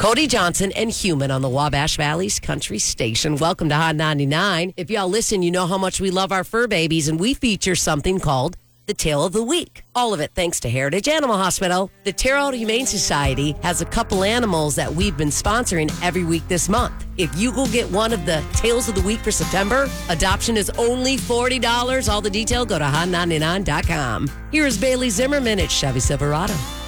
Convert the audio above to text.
Cody Johnson and Human on the Wabash Valley's Country Station. Welcome to Hot 99. If y'all listen, you know how much we love our fur babies, and we feature something called the Tale of the Week. All of it thanks to Heritage Animal Hospital. The Terre Haute Humane Society has a couple animals that we've been sponsoring every week this month. If you go get one of the Tales of the Week for September, adoption is only $40. All the detail, go to hot99.com. Here is Bailey Zimmerman at Chevy Silverado.